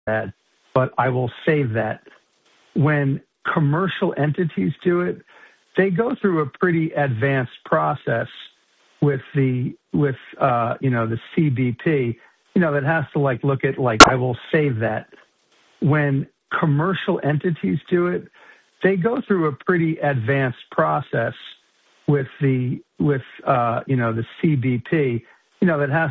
that, but I will save that. When commercial entities do it, they go through a pretty advanced process with the CBP, that has to look at I will save that. When commercial entities do it, they go through a pretty advanced process with the CBP, that has